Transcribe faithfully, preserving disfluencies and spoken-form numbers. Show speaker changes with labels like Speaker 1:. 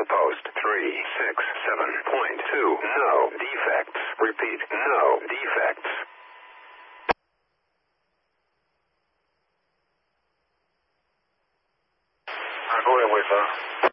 Speaker 1: Outpost three six seven point two. No defects. Repeat, no defects.
Speaker 2: Go ahead, Wayfire.